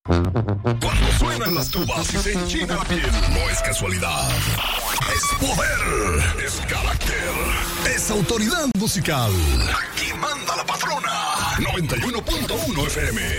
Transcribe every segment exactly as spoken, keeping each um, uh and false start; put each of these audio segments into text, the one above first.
Cuando suenan las tubas y se enchina la piel, no es casualidad. Es poder, es carácter, es autoridad musical. Aquí manda la patrona. noventa y uno punto uno F M.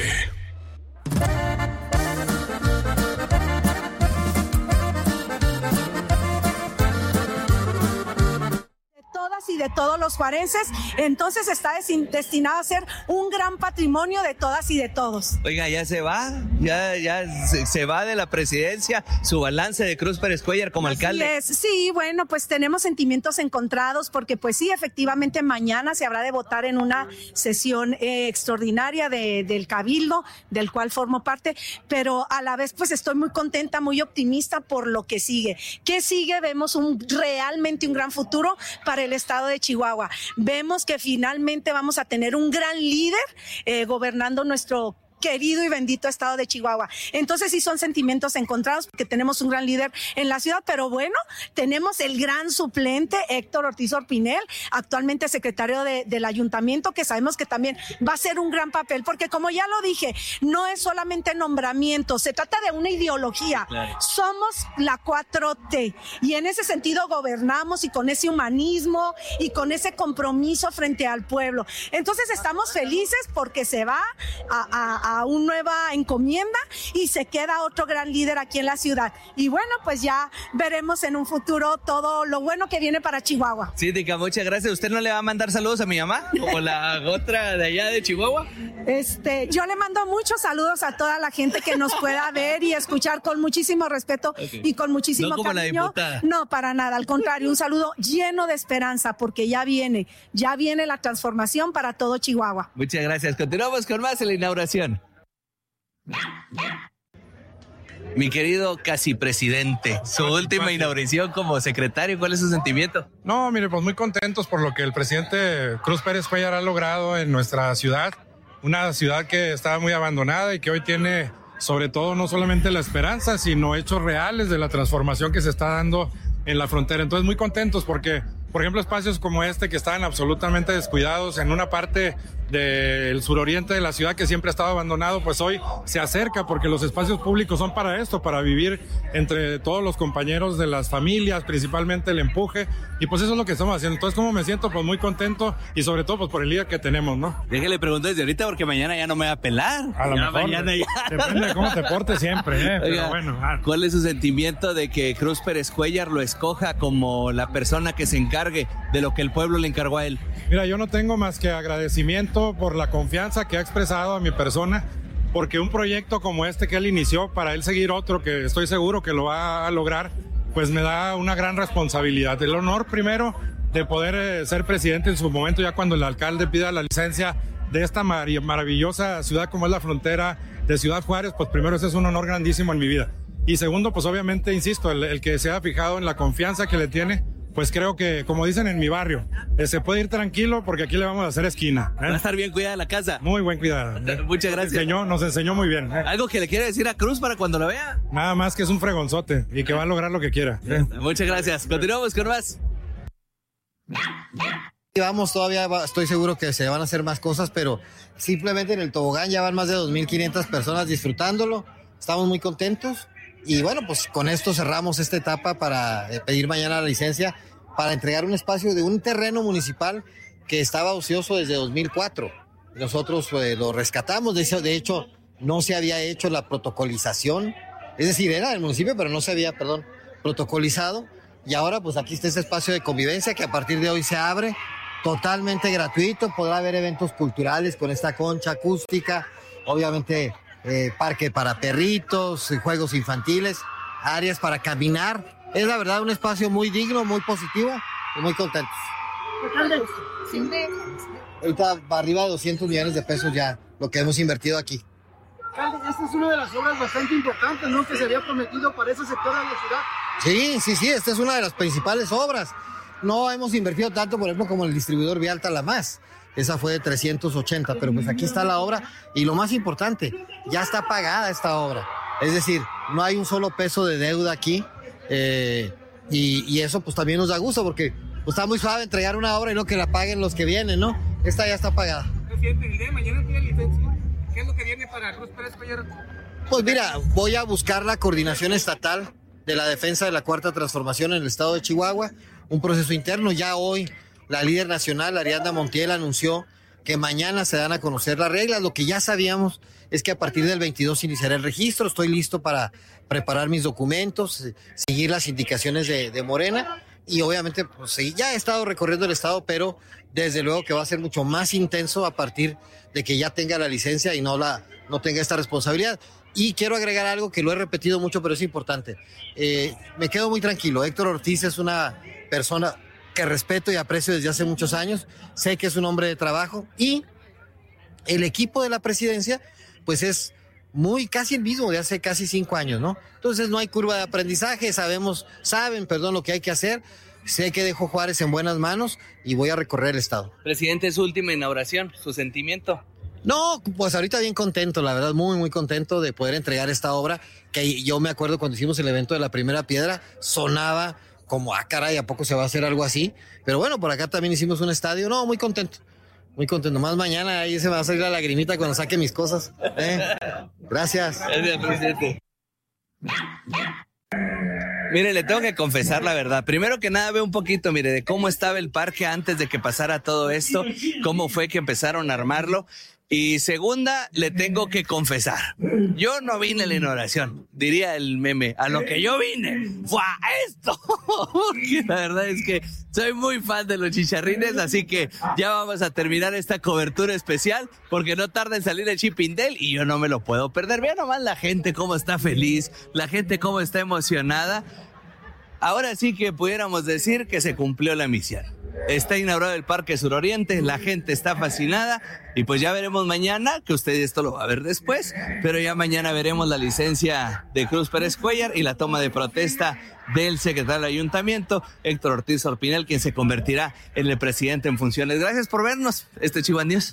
Y de todos los juarenses, entonces está destinado a ser un gran patrimonio de todas y de todos. Oiga, ya se va, ya, ya se, se va de la presidencia, su balance de Cruz Pérez Cuéllar como Así alcalde. Es. Sí, bueno, pues tenemos sentimientos encontrados porque pues sí, efectivamente mañana se habrá de votar en una sesión eh, extraordinaria de, del Cabildo, del cual formo parte, pero a la vez pues estoy muy contenta, muy optimista por lo que sigue. ¿Qué sigue? Vemos un realmente un gran futuro para el estado de Chihuahua. Vemos que finalmente vamos a tener un gran líder eh, gobernando nuestro querido y bendito estado de Chihuahua. Entonces sí son sentimientos encontrados porque tenemos un gran líder en la ciudad, pero bueno, tenemos el gran suplente Héctor Ortiz Orpinel, actualmente secretario de, del ayuntamiento, que sabemos que también va a ser un gran papel, porque como ya lo dije, no es solamente nombramiento, se trata de una ideología. Claro. Somos la cuatro T y en ese sentido gobernamos y con ese humanismo y con ese compromiso frente al pueblo. Entonces estamos felices porque se va a, a a una nueva encomienda y se queda otro gran líder aquí en la ciudad. Y bueno, pues ya veremos en un futuro todo lo bueno que viene para Chihuahua. Síndica, muchas gracias. ¿Usted no le va a mandar saludos a mi mamá? ¿Como la otra de allá de Chihuahua? Este, yo le mando muchos saludos a toda la gente que nos pueda ver y escuchar con muchísimo respeto okay. y con muchísimo no como cariño. La diputada. No, para nada, al contrario, un saludo lleno de esperanza porque ya viene, ya viene la transformación para todo Chihuahua. Muchas gracias. Continuamos con más en la inauguración. Mi querido casi presidente, su última inauguración como secretario, ¿cuál es su sentimiento? No, mire, pues muy contentos por lo que el presidente Cruz Pérez Cuéllar ha logrado en nuestra ciudad, una ciudad que estaba muy abandonada y que hoy tiene sobre todo no solamente la esperanza, sino hechos reales de la transformación que se está dando en la frontera. Entonces muy contentos porque, por ejemplo, espacios como este que estaban absolutamente descuidados en una parte del suroriente de la ciudad que siempre ha estado abandonado, pues hoy se acerca porque los espacios públicos son para esto, para vivir entre todos los compañeros de las familias, principalmente el empuje, y pues eso es lo que estamos haciendo. Entonces, ¿cómo me siento? Pues muy contento y sobre todo pues por el líder que tenemos, ¿no? Déjale preguntar desde ahorita porque mañana ya no me va a pelar. A lo ya mejor, mañana ya. Depende de cómo te portes siempre, ¿eh? Pero Oiga, bueno. Ah. ¿Cuál es su sentimiento de que Cruz Pérez Cuéllar lo escoja como la persona que se encargue de lo que el pueblo le encargó a él? Mira, yo no tengo más que agradecimiento por la confianza que ha expresado a mi persona, porque un proyecto como este que él inició, para él seguir otro que estoy seguro que lo va a lograr, pues me da una gran responsabilidad. El honor primero de poder eh, ser presidente en su momento, ya cuando el alcalde pida la licencia de esta mar- maravillosa ciudad como es la frontera de Ciudad Juárez, pues primero ese es un honor grandísimo en mi vida. Y segundo, pues obviamente, insisto, el, el que se ha fijado en la confianza que le tiene, pues creo que, como dicen en mi barrio, eh, se puede ir tranquilo porque aquí le vamos a hacer esquina. ¿eh? Va a estar bien cuidada la casa. Muy buen cuidado. ¿eh? Muchas gracias. Nos enseñó, nos enseñó muy bien. ¿eh? ¿Algo que le quiere decir a Cruz para cuando lo vea? Nada más que es un fregonzote y que va a lograr lo que quiera. ¿eh? Muchas gracias. Continuamos con más. Vamos, todavía va, estoy seguro que se van a hacer más cosas, pero simplemente en el tobogán ya van más de dos mil quinientas personas disfrutándolo. Estamos muy contentos. Y bueno, pues con esto cerramos esta etapa para pedir mañana la licencia para entregar un espacio de un terreno municipal que estaba ocioso desde dos mil cuatro. Nosotros pues, lo rescatamos, de hecho, de hecho no se había hecho la protocolización, es decir, era del municipio, pero no se había, perdón, protocolizado. Y ahora pues aquí está ese espacio de convivencia que a partir de hoy se abre, totalmente gratuito, podrá haber eventos culturales con esta concha acústica, obviamente eh, parque para perritos, juegos infantiles, áreas para caminar. Es la verdad un espacio muy digno, muy positivo y muy contentos. Ahorita va arriba de doscientos millones de pesos ya lo que hemos invertido aquí. Esta es una de las obras bastante importantes, ¿no? Que se había prometido para ese sector de la ciudad. Sí, sí, sí, esta es una de las principales obras. No hemos invertido tanto, por ejemplo, como el distribuidor vial Talamás. Esa fue de trescientos ochenta, pero pues aquí está la obra y lo más importante, ya está pagada esta obra. Es decir, no hay un solo peso de deuda aquí eh, y, y eso pues también nos da gusto porque pues, está muy suave entregar una obra y no que la paguen los que vienen, ¿no? Esta ya está pagada. Presidente, el día de mañana tiene licencia. ¿Qué es lo que viene para Cruz Pérez Cuéllar? Pues mira, voy a buscar la coordinación estatal de la defensa de la Cuarta Transformación en el estado de Chihuahua, un proceso interno. Ya hoy la líder nacional, Ariadna Montiel, anunció que mañana se dan a conocer las reglas. Lo que ya sabíamos es que a partir del veintidós iniciará el registro. Estoy listo para preparar mis documentos, seguir las indicaciones de, de Morena y obviamente pues, ya he estado recorriendo el estado, pero desde luego que va a ser mucho más intenso a partir de que ya tenga la licencia y no, la, no tenga esta responsabilidad. Y quiero agregar algo que lo he repetido mucho, pero es importante. Eh, me quedo muy tranquilo. Héctor Ortiz es una persona que respeto y aprecio desde hace muchos años. Sé que es un hombre de trabajo y el equipo de la presidencia, pues es muy casi el mismo de hace casi cinco años, ¿no? Entonces no hay curva de aprendizaje, sabemos, saben, perdón, lo que hay que hacer. Sé que dejo Juárez en buenas manos y voy a recorrer el estado. Presidente, su última inauguración, su sentimiento. No, pues ahorita bien contento, la verdad, muy, muy contento de poder entregar esta obra, que yo me acuerdo cuando hicimos el evento de la primera piedra, sonaba como, ah, caray, ¿a poco se va a hacer algo así? Pero bueno, por acá también hicimos un estadio, no, muy contento, muy contento. Más mañana ahí se me va a salir la lagrimita cuando saque mis cosas. ¿eh? Gracias. Gracias, presidente. Mire, le tengo que confesar la verdad. Primero que nada, ve un poquito, mire, de cómo estaba el parque antes de que pasara todo esto, cómo fue que empezaron a armarlo. Y segunda, le tengo que confesar, yo no vine a la inauguración, diría el meme, a lo que yo vine fue a esto. La verdad es que soy muy fan de los chicharrines, así que ya vamos a terminar esta cobertura especial, porque no tarda en salir el Chipindel y yo no me lo puedo perder. Vean nomás la gente cómo está feliz, la gente cómo está emocionada. Ahora sí que pudiéramos decir que se cumplió la misión. Está inaugurado el Parque Suroriente, la gente está fascinada y pues ya veremos mañana, que usted esto lo va a ver después, pero ya mañana veremos la licencia de Cruz Pérez Cuéllar y la toma de protesta del secretario del ayuntamiento, Héctor Ortiz Orpinel, quien se convertirá en el presidente en funciones. Gracias por vernos, este Chihuahua News.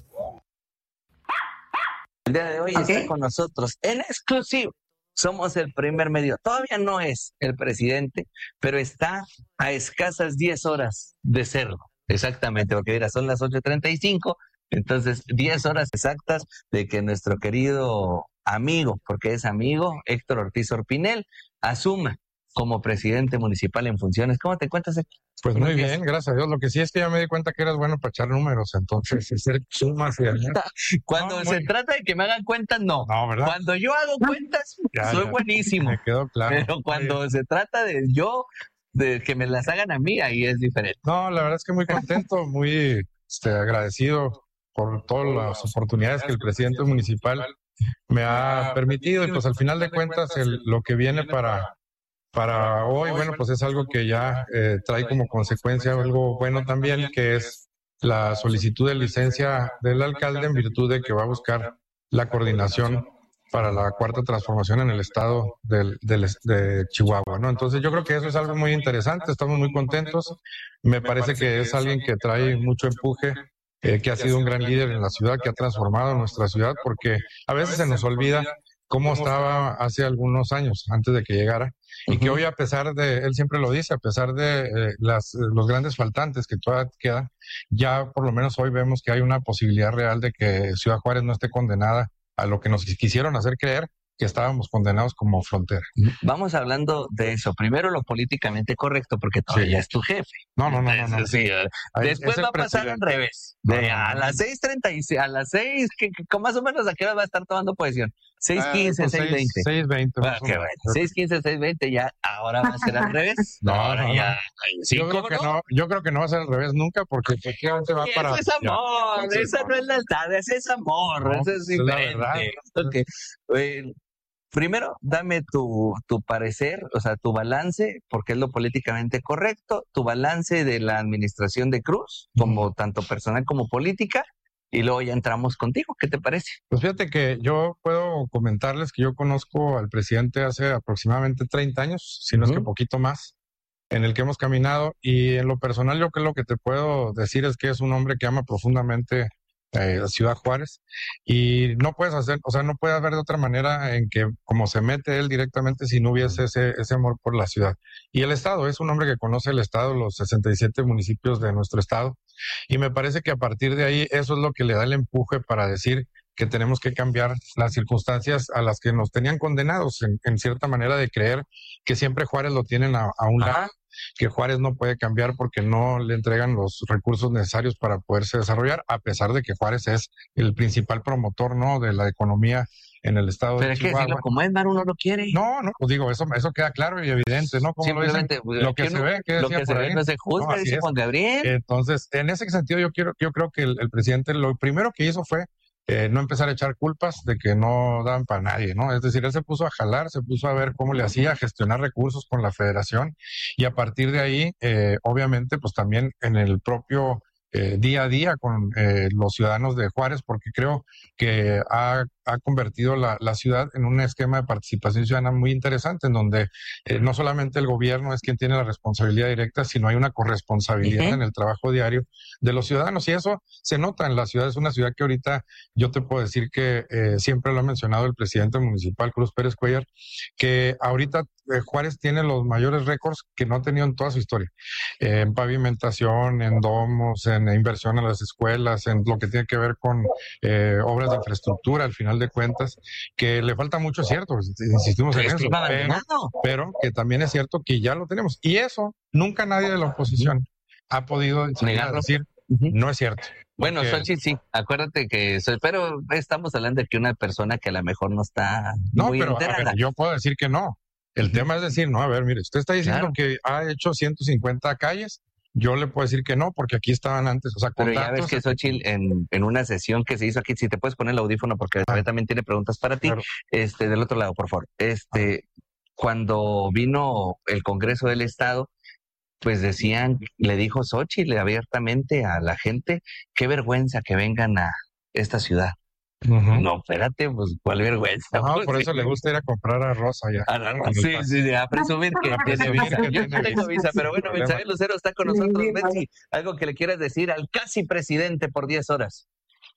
El día de hoy okay. Está con nosotros en exclusivo. Somos el primer medio. Todavía no es el presidente, pero está a escasas diez horas de serlo. Exactamente, porque mira, son las ocho treinta y cinco, entonces diez horas exactas de que nuestro querido amigo, porque es amigo, Héctor Ortiz Orpinel, asuma como presidente municipal en funciones. ¿Cómo te encuentras, Héctor? Pues muy bien, gracias a Dios. Lo que sí es que ya me di cuenta que eras bueno para echar números, entonces hacer sumas y Cuando no, se muy... trata de que me hagan cuentas, no. No, ¿verdad? Cuando yo hago cuentas, ya, soy ya. buenísimo. Me quedó claro. Pero cuando se trata de yo, de que me las hagan a mí, ahí es diferente. No, la verdad es que muy contento, muy este, agradecido por todas las oportunidades que el presidente municipal me ha permitido y pues al final de cuentas el, lo que viene para... Para hoy, bueno, pues es algo que ya eh, trae como consecuencia algo bueno también, que es la solicitud de licencia del alcalde en virtud de que va a buscar la coordinación para la cuarta transformación en el estado del, del, de Chihuahua, ¿no? Entonces yo creo que eso es algo muy interesante, estamos muy contentos, me parece que es alguien que trae mucho empuje, eh, que ha sido un gran líder en la ciudad, que ha transformado nuestra ciudad, porque a veces se nos olvida cómo estaba hace algunos años, antes de que llegara, y que hoy a pesar de, él siempre lo dice, a pesar de eh, las, los grandes faltantes que todavía quedan, ya por lo menos hoy vemos que hay una posibilidad real de que Ciudad Juárez no esté condenada a lo que nos quisieron hacer creer, que estábamos condenados como frontera. Vamos hablando de eso. Primero lo políticamente correcto, porque todavía sí. es tu jefe. No, no, no. no, no. Sí, Ahí Después va a pasar al revés. De, no, no, a no, las seis treinta y seis, a las seis, que, que más o menos a qué hora va a estar tomando posesión. seis quince, ah, seis veinte. seis veinte. Ah, qué bueno. seis quince, seis veinte, ya ahora va a ser al revés. No, ahora no, ya. No. Sí, yo, creo que no? No, yo creo que no va a ser al revés nunca, porque efectivamente va sí, para... Eso es amor, ya. Esa no es lealtad, ese es amor, no, eso es diferente. Okay. Eh, Primero, dame tu, tu parecer, o sea, tu balance, porque es lo políticamente correcto, tu balance de la administración de Cruz, como tanto personal como política, y luego ya entramos contigo. ¿Qué te parece? Pues fíjate que yo puedo comentarles que yo conozco al presidente hace aproximadamente treinta años, si no es uh-huh. que poquito más, en el que hemos caminado, y en lo personal yo creo que lo que te puedo decir es que es un hombre que ama profundamente Eh, Ciudad Juárez, y no puedes hacer, o sea, no puede haber de otra manera en que como se mete él directamente si no hubiese ese, ese amor por la ciudad. Y el estado, es un hombre que conoce el estado, los sesenta y siete municipios de nuestro estado, y me parece que a partir de ahí eso es lo que le da el empuje para decir que tenemos que cambiar las circunstancias a las que nos tenían condenados, en, en cierta manera de creer que siempre Juárez lo tienen a, a un lado, que Juárez no puede cambiar porque no le entregan los recursos necesarios para poderse desarrollar, a pesar de que Juárez es el principal promotor, ¿no?, de la economía en el estado Pero de es que Chihuahua. decirlo como es, Manu, no lo quiere. No, no, pues digo, eso, eso queda claro y evidente, ¿no? Como lo dicen, Simplemente, lo que se no- ve, que lo decía que se por ve ahí. no se juzga, No, así dice es. Juan Gabriel. Entonces, en ese sentido, yo quiero, yo creo que el, el presidente lo primero que hizo fue eh, no empezar a echar culpas de que no daban para nadie, ¿no? Es decir, él se puso a jalar, se puso a ver cómo le hacía, a gestionar recursos con la federación, y a partir de ahí, eh, obviamente, pues también en el propio eh, día a día con eh, los ciudadanos de Juárez, porque creo que ha, ha convertido la, la ciudad en un esquema de participación ciudadana muy interesante, en donde eh, no solamente el gobierno es quien tiene la responsabilidad directa, sino hay una corresponsabilidad Ujú. en el trabajo diario de los ciudadanos, y eso se nota en la ciudad. Es una ciudad que ahorita yo te puedo decir que eh, siempre lo ha mencionado el presidente municipal, Cruz Pérez Cuellar, que ahorita eh, Juárez tiene los mayores récords que no ha tenido en toda su historia, eh, en pavimentación, en domos, en inversión a las escuelas, en lo que tiene que ver con eh, obras de infraestructura, al final de cuentas, que le falta mucho, es cierto, insistimos en Pero es que eso, iba pero, abandonado. pero que también es cierto que ya lo tenemos, y eso nunca nadie de la oposición ha podido salir a Negarlo. decir, Ujú. no es cierto. Bueno, Porque- Xochitl sí, acuérdate que soy, pero estamos hablando de que una persona que a lo mejor no está No, muy pero a ver, enterada. yo puedo decir que no. El tema es decir, no, a ver, mire, usted está diciendo Claro. que ha hecho ciento cincuenta calles, yo le puedo decir que no, porque aquí estaban antes, o sea, con Pero ya ves datos- que Xochitl en, en una sesión que se hizo aquí, si te puedes poner el audífono porque Ah. también tiene preguntas para ti, Claro. este, del otro lado, por favor. Este, cuando vino el Congreso del Estado, pues decían, le dijo Xochitl abiertamente a la gente, qué vergüenza que vengan a esta ciudad. Ujú. No, espérate, pues cuál vergüenza. Ajá, Pues, por eso le gusta ir a comprar arroz allá. Ah, no, en el sí, paso. sí, a presumir que tiene presumir visa. que Yo tiene no tengo visa. visa, pero bueno, Problema. Betsabé Lucero está con nosotros. Betsy, algo que le quieras decir al casi presidente por diez horas.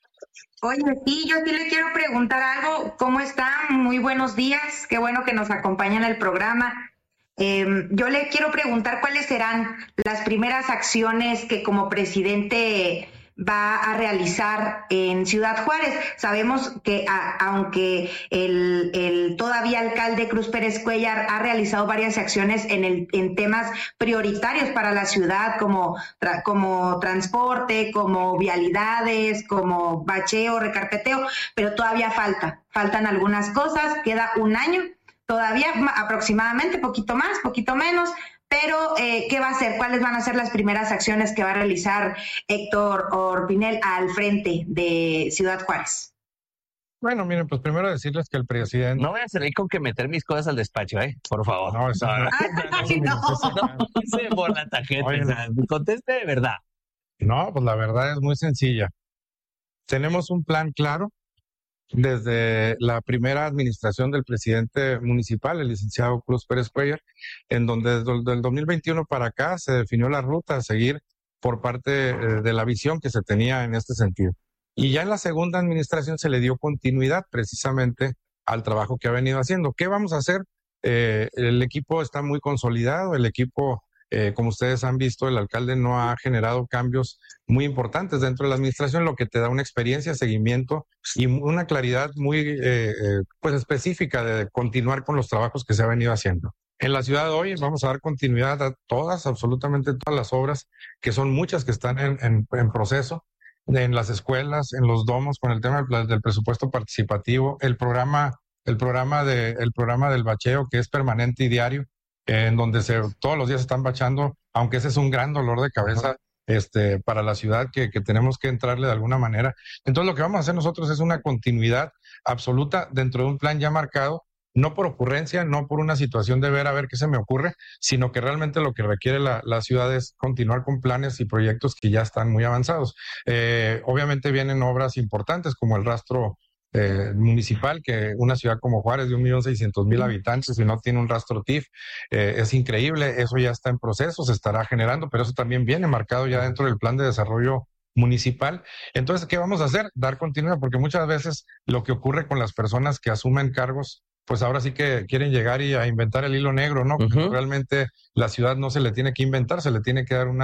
Oye, sí, yo sí le quiero preguntar algo. ¿Cómo está? Muy buenos días. Qué bueno que nos acompaña en el programa. Eh, yo le quiero preguntar cuáles serán las primeras acciones que como presidente va a realizar en Ciudad Juárez. Sabemos que a, aunque el, el todavía alcalde Cruz Pérez Cuellar ha realizado varias acciones en, el, en temas prioritarios para la ciudad, como, tra, como transporte, como vialidades, como bacheo, recarpeteo, pero todavía falta, faltan algunas cosas, queda un año todavía aproximadamente, poquito más, poquito menos, pero eh, ¿qué va a hacer? ¿Cuáles van a ser las primeras acciones que va a realizar Héctor Orpinel al frente de Ciudad Juárez? Bueno, miren, pues primero decirles que el presidente... No voy a salir con que meter mis cosas al despacho, ¿eh? Por favor. No, eso no. Ay, no. No se por la tarjeta. Oye, o sea, conteste de verdad. No, pues la verdad es muy sencilla. Tenemos un plan claro desde la primera administración del presidente municipal, el licenciado Cruz Pérez Cuellar, en donde desde el dos mil veintiuno para acá se definió la ruta a seguir por parte eh, de la visión que se tenía en este sentido. Y ya en la segunda administración se le dio continuidad precisamente al trabajo que ha venido haciendo. ¿Qué vamos a hacer? Eh, el equipo está muy consolidado, el equipo... Eh, como ustedes han visto, el alcalde no ha generado cambios muy importantes dentro de la administración, lo que te da una experiencia, seguimiento y una claridad muy eh, eh, pues específica de continuar con los trabajos que se ha venido haciendo. En la ciudad de hoy vamos a dar continuidad a todas, absolutamente todas las obras, que son muchas que están en, en, en proceso, en las escuelas, en los domos, con el tema del, del presupuesto participativo, el programa, el programa de, el programa del bacheo, que es permanente y diario, en donde se, todos los días se están bachando, aunque ese es un gran dolor de cabeza este, para la ciudad que, que tenemos que entrarle de alguna manera. Entonces lo que vamos a hacer nosotros es una continuidad absoluta dentro de un plan ya marcado, no por ocurrencia, no por una situación de ver a ver qué se me ocurre, sino que realmente lo que requiere la, la ciudad es continuar con planes y proyectos que ya están muy avanzados. Eh, obviamente vienen obras importantes como el rastro Eh, municipal, que una ciudad como Juárez de un millón seiscientos mil habitantes y no tiene un rastro T I F, eh, es increíble, eso ya está en proceso, se estará generando, pero eso también viene marcado ya dentro del plan de desarrollo municipal. Entonces, ¿qué vamos a hacer? Dar continuidad, porque muchas veces lo que ocurre con las personas que asumen cargos, pues ahora sí que quieren llegar y a inventar el hilo negro, ¿no? Porque Uh-huh. realmente la ciudad no se le tiene que inventar, se le tiene que dar una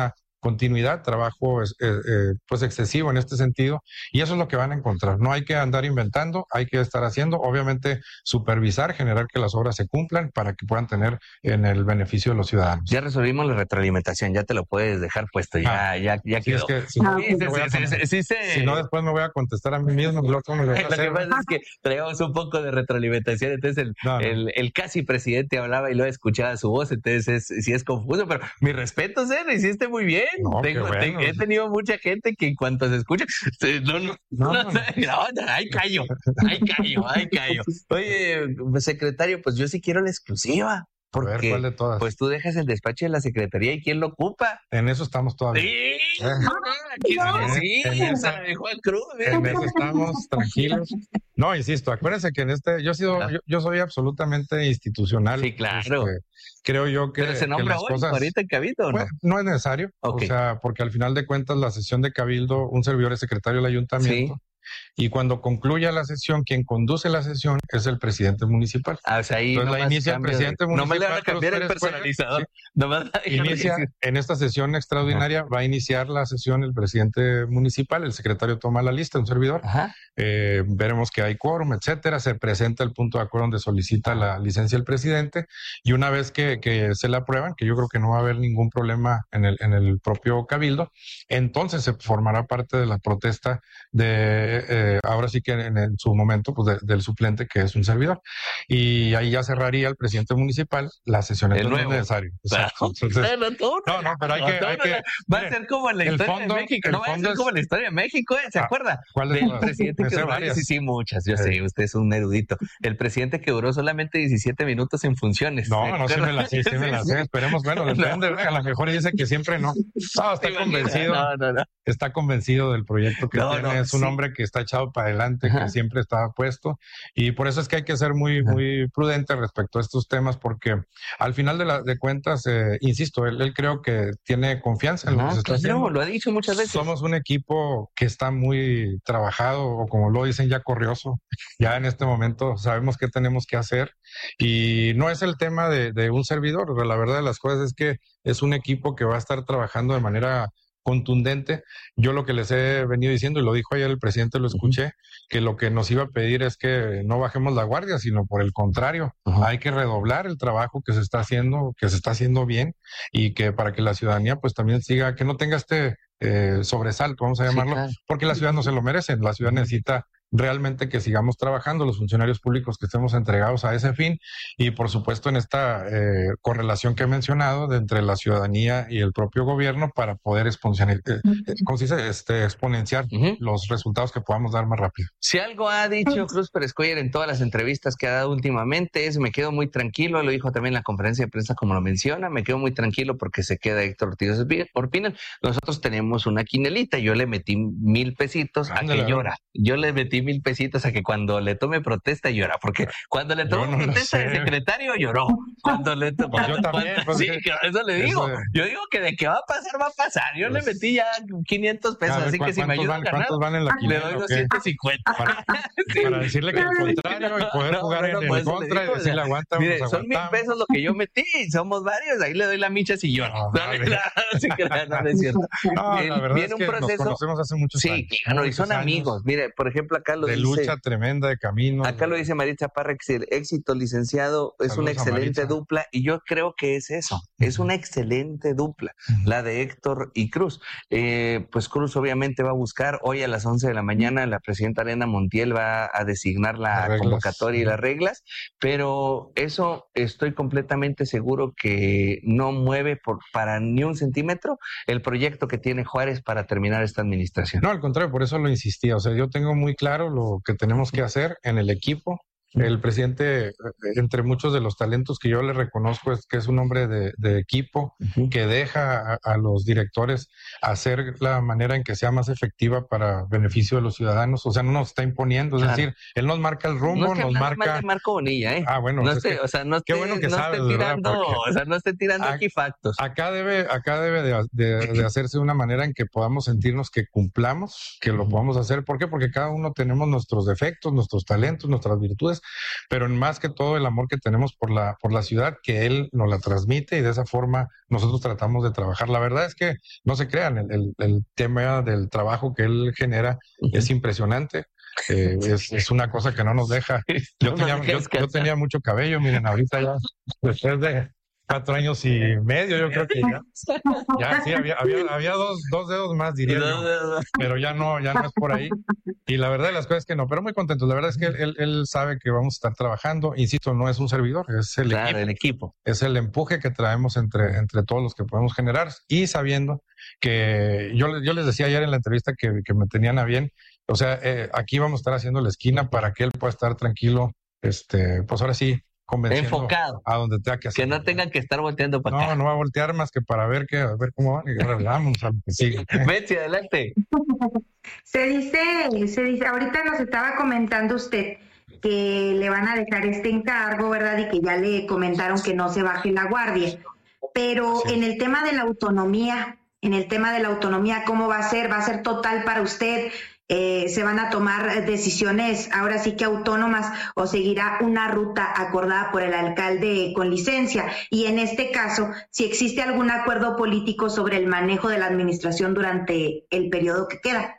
continuidad, trabajo eh, eh, pues excesivo en este sentido, y eso es lo que van a encontrar. No hay que andar inventando, hay que estar haciendo, obviamente supervisar, generar que las obras se cumplan para que puedan tener en el beneficio de los ciudadanos. Ya resolvimos la retroalimentación, ya te lo puedes dejar puesto, ya, ah, ya, ya sí, quedó. Es que, si, no, sí, sí, sí, sí, sí, sí. si no, después me voy a contestar a mí mismo. Lo, ¿cómo lo, voy a hacer? Lo que pasa es que traemos un poco de retroalimentación, entonces el, no, no. el, el casi presidente hablaba y luego escuchaba su voz, entonces es, sí es confuso, pero mi respeto, Ser, lo hiciste muy bien. No, Tengo, bueno. te, he tenido mucha gente que en cuanto se escucha, no, no, no, no, no, no, ahí callo, ahí callo, ahí callo. Oye, secretario, pues yo sí quiero la exclusiva. Porque, a ver, ¿cuál de todas? Pues tú dejas el despacho de la secretaría y ¿quién lo ocupa? En eso estamos todavía. Sí, ¿Eh? sí, en, en esa, de Juan Cruz. ¿eh? En eso estamos tranquilos. No, insisto, acuérdense que en este, yo he sido, ah. yo, yo soy absolutamente institucional. Sí, claro. Este, creo yo que, ¿Pero se nombra que las hoy, cosas, ahorita en Cabildo o no? Pues, no es necesario, Okay. O sea, porque al final de cuentas la sesión de Cabildo, un servidor es secretario del ayuntamiento. Sí. Y cuando concluya la sesión, quien conduce la sesión es el presidente municipal. Ah, o sea, ahí Entonces la inicia el presidente de... municipal. No me le van a cambiar el personalizador. Sí. No me inicia, en esta sesión extraordinaria Ajá. va a iniciar la sesión el presidente municipal, el secretario toma la lista, un servidor. Eh, veremos que hay quórum, etcétera. Se presenta el punto de acuerdo donde solicita la licencia el presidente y una vez que, que se la aprueban, que yo creo que no va a haber ningún problema en el, en el propio Cabildo, entonces se formará parte de la protesta de... Eh, ahora sí que en, en su momento pues de, del suplente que es un servidor y ahí ya cerraría el presidente municipal la sesión, entonces no es necesario. Exacto. Entonces, no, no, pero hay que, hay que va a ser como en la historia fondo, de México, no va a ser es, como en la historia de México, ¿eh? ¿Se ah, acuerda? ¿Cuál es del la, presidente que duró, sí, sí, muchas, yo sí. sé, usted es un erudito. El presidente que duró solamente diecisiete minutos en funciones. No, no, sí me la sé, sí me la sé, esperemos, bueno, depende, no. a lo mejor dice que siempre no. No, está convencido, no, no, no. está convencido del proyecto que no, tiene, no, es un sí. hombre que está echado para adelante, Ajá. que siempre estaba puesto, y por eso es que hay que ser muy, muy prudente respecto a estos temas, porque al final de, la, de cuentas, eh, insisto, él, él creo que tiene confianza en no, lo que se está claro, haciendo. Lo ha dicho muchas veces. Somos un equipo que está muy trabajado, o como lo dicen, ya corrioso. Ya en este momento sabemos qué tenemos que hacer, y no es el tema de, de un servidor, pero la verdad de las cosas es que es un equipo que va a estar trabajando de manera contundente. Yo lo que les he venido diciendo, y lo dijo ayer el presidente, lo escuché, que lo que nos iba a pedir es que no bajemos la guardia, sino por el contrario, uh-huh. hay que redoblar el trabajo que se está haciendo, que se está haciendo bien, y que para que la ciudadanía pues también siga, que no tenga este eh, sobresalto, vamos a llamarlo, sí, claro. porque la ciudad no se lo merece, la ciudad necesita realmente que sigamos trabajando, los funcionarios públicos que estemos entregados a ese fin, y por supuesto en esta eh, correlación que he mencionado de entre la ciudadanía y el propio gobierno para poder exponenciar, eh, ¿cómo se dice? Este, exponenciar uh-huh. los resultados que podamos dar más rápido. Si algo ha dicho Cruz Pérez Cuéllar en todas las entrevistas que ha dado últimamente es: me quedo muy tranquilo, lo dijo también en la conferencia de prensa como lo menciona, me quedo muy tranquilo porque se queda Héctor Ortiz Orpinel. Nosotros tenemos una quinelita, yo le metí mil pesitos Ándale, a que llora, yo le metí mil pesitos a que cuando le tome protesta llora, porque cuando le tomó no protesta el secretario lloró, cuando le tomó pues yo también, cuando, sí, eso le digo, eso, yo digo que de que va a pasar, va a pasar, yo pues, le metí ya quinientos pesos, así que si me ayuda van, a ganar, ¿cuántos van en la quinela, le doy doscientos cincuenta. Para, sí. para decirle que el contrario y poder no, jugar no, no, en el contra digo, y decirle aguanta, mire, son mil pesos lo que yo metí, somos varios, ahí le doy la micha si llora. No, no, no, no, no es cierto. No, la verdad viene es que un proceso, nos conocemos hace muchos sí, años. Sí, claro, y son amigos. Mire, por ejemplo, acá lo de dice... De lucha tremenda, de camino. Acá de... lo dice Maritza Parra, que el éxito, licenciado, es Saludos una excelente dupla, y yo creo que es eso, uh-huh. es una excelente dupla, uh-huh. la de Héctor y Cruz. Eh, pues Cruz obviamente va a buscar, hoy a las once de la mañana, la presidenta Elena Montiel va a designar la convocatoria y las reglas, pero eso estoy completamente seguro que no mueve por, para ni un centímetro el proyecto que tiene Juárez para terminar esta administración. No, al contrario, por eso lo insistía. O sea, yo tengo muy claro lo que tenemos que hacer en el equipo. El presidente, entre muchos de los talentos que yo le reconozco, es que es un hombre de, de equipo, uh-huh. que deja a, a los directores hacer la manera en que sea más efectiva para beneficio de los ciudadanos. O sea, no nos está imponiendo, es claro. decir, él nos marca el rumbo, no es que nos marca... Mal de Marco Bonilla, ¿eh? Ah, bueno. No es esté, que, o sea, no esté, qué bueno que no sabes, esté tirando, ¿verdad? Porque o sea, no esté tirando aquí factos. Acá debe, acá debe de, de, de hacerse de una manera en que podamos sentirnos que cumplamos, que lo podamos hacer. ¿Por qué? Porque cada uno tenemos nuestros defectos, nuestros talentos, nuestras virtudes, pero más que todo el amor que tenemos por la, por la ciudad, que él nos la transmite y de esa forma nosotros tratamos de trabajar. La verdad es que no se crean, el, el, el tema del trabajo que él genera es impresionante. Eh, es, es una cosa que no nos deja. Yo, no tenía, yo, yo tenía mucho cabello, miren, ahorita ya, después de cuatro años y medio, yo creo que ya, ya sí, había, había, había dos, dos dedos más, diría yo, pero ya no, ya no es por ahí. Y la verdad de las cosas es que no, pero muy contentos. La verdad es que él, él, él sabe que vamos a estar trabajando. Insisto, no es un servidor, es el, claro, equipo, el equipo. Es el empuje que traemos entre, entre todos los que podemos generar y sabiendo que yo, yo les decía ayer en la entrevista que, que me tenían a bien. O sea, eh, aquí vamos a estar haciendo la esquina para que él pueda estar tranquilo, este, pues ahora sí, convenciendo enfocado a donde tenga que hacer. Que no tengan que estar volteando para no, acá. No, no va a voltear más que para ver que, a ver cómo van y arreglamos a lo que sigue. Betsy, adelante. Se dice, se dice, ahorita nos estaba comentando usted que le van a dejar este encargo, ¿verdad? Y que ya le comentaron que no se baje la guardia. Pero sí. En el tema de la autonomía, en el tema de la autonomía, ¿cómo va a ser? ¿Va a ser total para usted? Eh, ¿Se van a tomar decisiones ahora sí que autónomas o seguirá una ruta acordada por el alcalde con licencia? Y en este caso, si existe algún acuerdo político sobre el manejo de la administración durante el periodo que queda.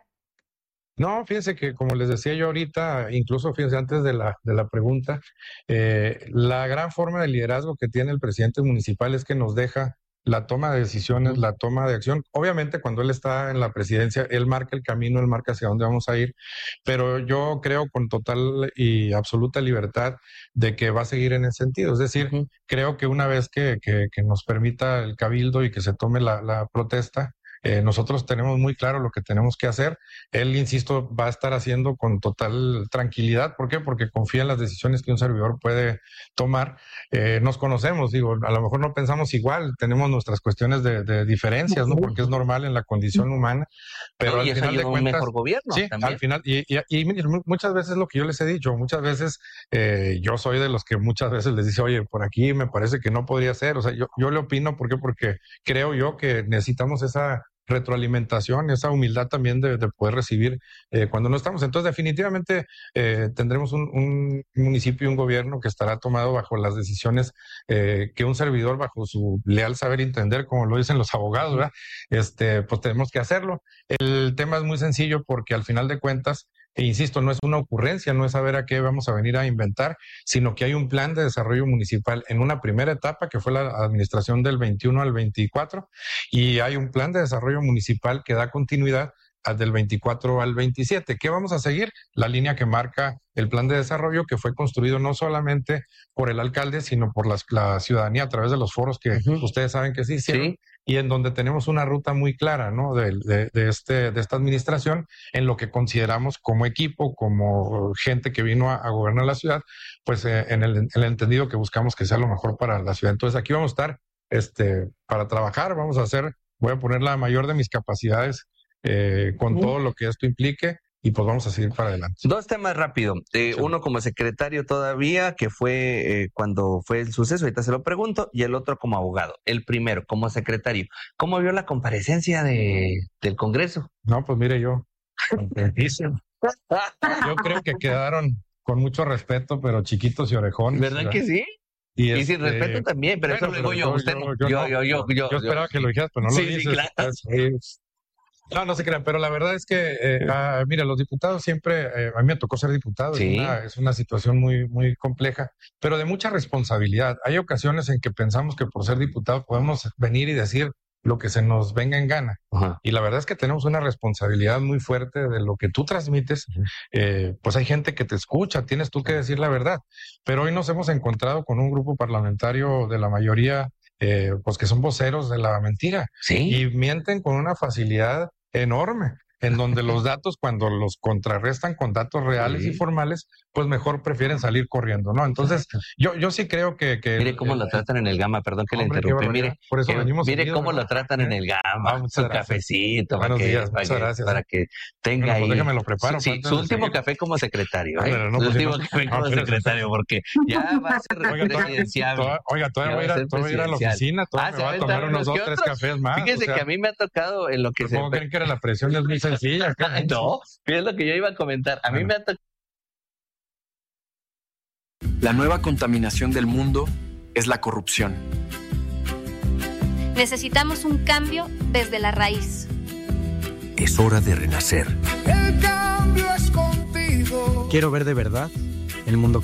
No, fíjense que como les decía yo ahorita, incluso fíjense antes de la, de la pregunta, eh, la gran forma de liderazgo que tiene el presidente municipal es que nos deja la toma de decisiones, la toma de acción. Obviamente cuando él está en la presidencia, él marca el camino, él marca hacia dónde vamos a ir, pero yo creo con total y absoluta libertad de que va a seguir en ese sentido. Es decir, uh-huh. creo que una vez que, que, que nos permita el cabildo y que se tome la, la protesta, Eh, nosotros tenemos muy claro lo que tenemos que hacer. Él, insisto, va a estar haciendo con total tranquilidad. ¿Por qué? Porque confía en las decisiones que un servidor puede tomar. Eh, nos conocemos, digo, a lo mejor no pensamos igual, tenemos nuestras cuestiones de, de diferencias, ¿no? Porque es normal en la condición humana, pero no, al y final eso de cuentas, un mejor gobierno sí, también. al final, y, y, y muchas veces lo que yo les he dicho, muchas veces eh, yo soy de los que muchas veces les dice, oye, por aquí me parece que no podría ser. O sea, yo, yo le opino, ¿por qué? Porque creo yo que necesitamos esa retroalimentación, esa humildad también de, de poder recibir eh, cuando no estamos. Entonces, definitivamente eh, tendremos un, un municipio y un gobierno que estará tomado bajo las decisiones eh, que un servidor, bajo su leal saber entender, como lo dicen los abogados, ¿verdad? Este, pues tenemos que hacerlo. El tema es muy sencillo porque al final de cuentas, e insisto, no es una ocurrencia, no es saber a qué vamos a venir a inventar, sino que hay un plan de desarrollo municipal en una primera etapa, que fue la administración del veintiuno al veinticuatro, y hay un plan de desarrollo municipal que da continuidad del veinticuatro al veintisiete. ¿Qué vamos a seguir? La línea que marca el plan de desarrollo, que fue construido no solamente por el alcalde, sino por la, la ciudadanía a través de los foros que uh-huh. ustedes saben que sí hicieron. Sí. Y en donde tenemos una ruta muy clara, ¿no? De, de, de, este, de esta administración, en lo que consideramos como equipo, como gente que vino a, a gobernar la ciudad, pues eh, en, el, en el entendido que buscamos que sea lo mejor para la ciudad. Entonces aquí vamos a estar este, para trabajar, vamos a hacer, voy a poner la mayor de mis capacidades eh, con uh-huh. todo lo que esto implique. Y pues vamos a seguir para adelante. Dos temas rápido. Eh, sí. Uno como secretario todavía, que fue eh, cuando fue el suceso, ahorita se lo pregunto, y el otro como abogado. El primero, como secretario. ¿Cómo vio la comparecencia de, del Congreso? No, pues mire yo, contentísimo. Yo creo que quedaron con mucho respeto, pero chiquitos y orejones. ¿Verdad, ¿verdad? que sí? Y, y este, sin respeto también, pero bueno, eso lo digo yo, usted no. Yo, yo, yo, yo, yo, yo esperaba yo, que lo dijeras, pero no sí, lo dices. Sí, claro. Es, No, no se crean, pero la verdad es que, eh, ah, mira, los diputados siempre, eh, a mí me tocó ser diputado, sí. es, una, es una situación muy, muy compleja, pero de mucha responsabilidad. Hay ocasiones en que pensamos que por ser diputado podemos venir y decir lo que se nos venga en gana. Ajá. Y la verdad es que tenemos una responsabilidad muy fuerte de lo que tú transmites. Eh, pues hay gente que te escucha, tienes tú que decir la verdad. Pero hoy nos hemos encontrado con un grupo parlamentario de la mayoría, eh, pues que son voceros de la mentira. ¿Sí? Y mienten con una facilidad enorme, en donde los datos, cuando los contrarrestan con datos reales sí. y formales, pues mejor prefieren salir corriendo, ¿no? Entonces, yo, yo sí creo que... que mire cómo el, lo tratan en el Gama, perdón que hombre, le interrumpe, mire, por eso que, venimos mire seguido, cómo ¿no? lo tratan en el Gama, ah, su gracias. cafecito, Buenos para, días, que, para, muchas que, gracias. para que tenga bueno, pues ahí... déjame lo preparo. Sí, su último seguir. café como secretario, ¿eh? Pero no, su pues, último no, café como no, secretario, porque ya va a ser oiga, presidenciable. Toda, oiga, todavía voy a ir a, todavía ir a la oficina, todavía ah, me va a tomar unos dos, tres cafés más. Fíjese o sea, que a mí me ha tocado en lo que se... ¿Cómo creen que era la presión? Es muy sencilla. No, es lo que yo iba a comentar. A mí me ha tocado La nueva contaminación del mundo es la corrupción. Necesitamos un cambio desde la raíz. Es hora de renacer. El cambio es contigo. Quiero ver de verdad el mundo que